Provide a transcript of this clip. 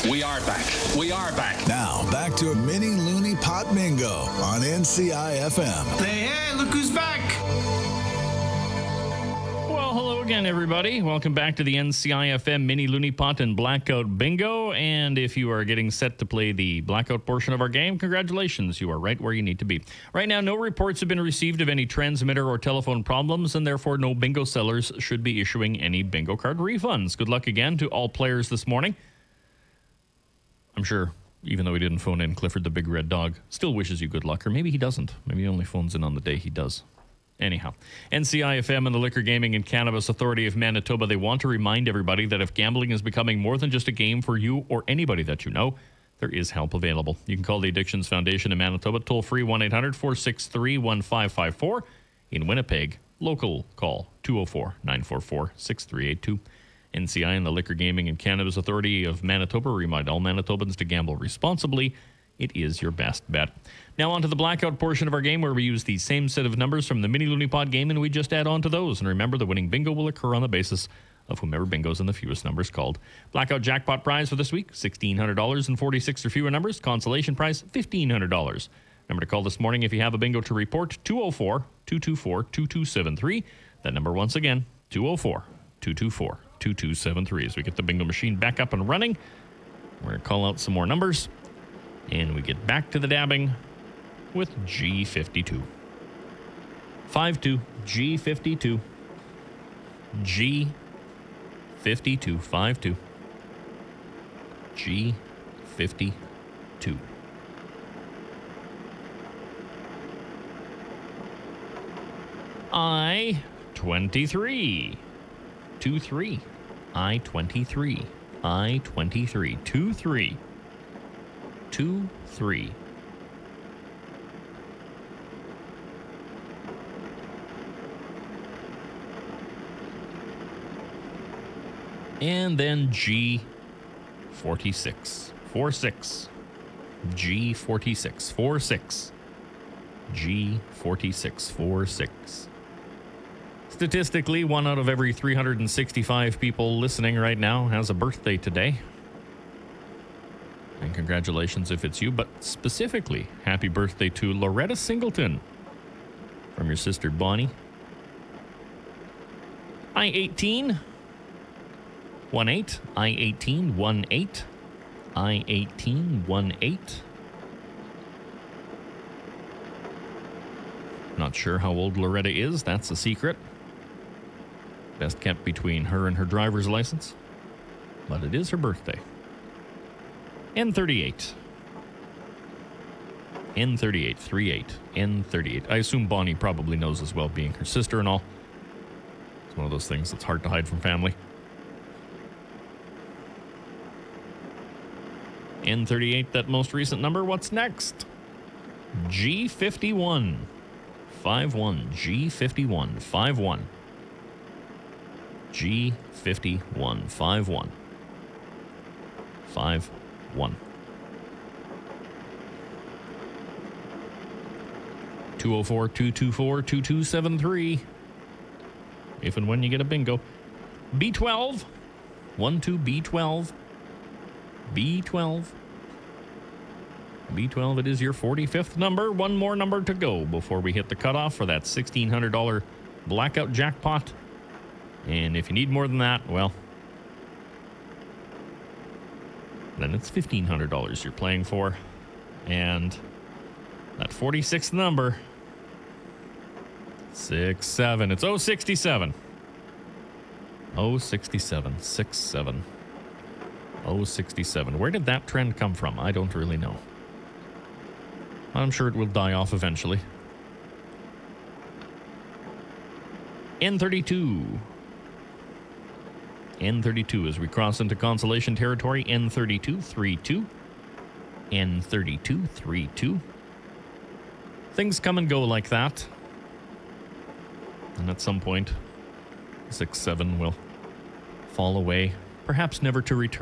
We are back. We are back. Now, back to a mini loony pot bingo on NCI-FM. Hey, look who's back. Well, hello again, everybody. Welcome back to the NCI-FM Mini Looney Pot and Blackout Bingo. And if you are getting set to play the Blackout portion of our game, congratulations. You are right where you need to be. Right now, no reports have been received of any transmitter or telephone problems, and therefore no bingo sellers should be issuing any bingo card refunds. Good luck again to all players this morning. I'm sure, even though he didn't phone in, Clifford the Big Red Dog still wishes you good luck. Or maybe he doesn't. Maybe he only phones in on the day he does. Anyhow, NCI-FM and the Liquor Gaming and Cannabis Authority of Manitoba, they want to remind everybody that if gambling is becoming more than just a game for you or anybody that you know, there is help available. You can call the Addictions Foundation in Manitoba, toll-free 1-800-463-1554. In Winnipeg, local call 204-944-6382. NCI and the Liquor Gaming and Cannabis Authority of Manitoba remind all Manitobans to gamble responsibly. It is your best bet. Now on to the Blackout portion of our game, where we use the same set of numbers from the Mini Looney Pot game and we just add on to those. And remember, the winning bingo will occur on the basis of whomever bingoes in the fewest numbers called. Blackout jackpot prize for this week, $1,600 and 46 or fewer numbers. Consolation prize, $1,500. Number to call this morning if you have a bingo to report, 204-224-2273. That number once again, 204-224-2273. As we get the bingo machine back up and running, we're going to call out some more numbers. And we get back to the dabbing with G52. 52, G52. G52, 52. G52. I-23. 23. I-23. I-23. 23. 23. And then G46. 46. G46. 46. G46. 46. Statistically, 1 out of every 365 people listening right now has a birthday today. And congratulations if it's you, but specifically, happy birthday to Loretta Singleton from your sister Bonnie. I-18, 1-8. I-18, 1-8. I-18, 1-8. Not sure how old Loretta is. That's a secret. Best kept between her and her driver's license. But it is her birthday. N38. N38, 38. N38. I assume Bonnie probably knows as well, being her sister and all. It's one of those things that's hard to hide from family. N38, that most recent number. What's next? G51. 51. G51. 51. G51. 51. 51. 204-224-2273. If and when you get a bingo. B12. 12B12. B12. B12, it is your 45th number. One more number to go before we hit the cutoff for that $1,600 blackout jackpot. And if you need more than that, well, then it's $1,500 you're playing for. And that 46th number, 67. It's 067. 067. 67. 067. Where did that trend come from? I don't really know. I'm sure it will die off eventually. N32. N32 as we cross into consolation territory. N32, 32. N32, 32. Things come and go like that. And at some point, 6-7 will fall away, perhaps never to return.